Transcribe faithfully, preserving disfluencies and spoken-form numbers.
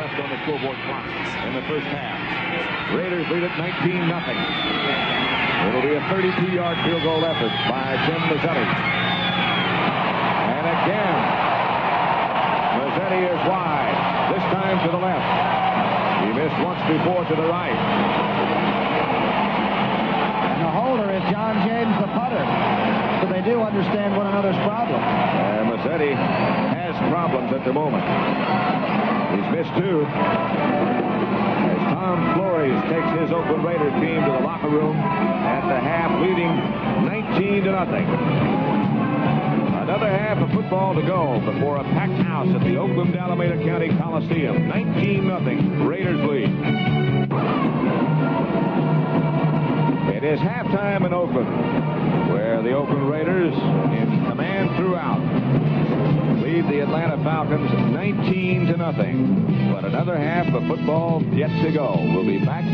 left on the scoreboard clock in the first half. Raiders lead it nineteen nothing. It'll be a thirty-two yard field goal effort by Tim Mazzetti. And again, Mazzetti is wide. This time to the left. He missed once before to the right. And the holder is John James, the putter. So they do understand one another's problem. And Mazzetti has problems at the moment. He's missed two. As Tom Flores takes his Oakland Raiders team to the locker room at the half, leading nineteen to nothing. Another half of football to go before a packed house at the Oakland Alameda County Coliseum. nineteen nothing, Raiders lead. It is halftime in Oakland, where the Oakland Raiders, in command throughout, lead the Atlanta Falcons nineteen to nothing. But another half of football yet to go. We'll be back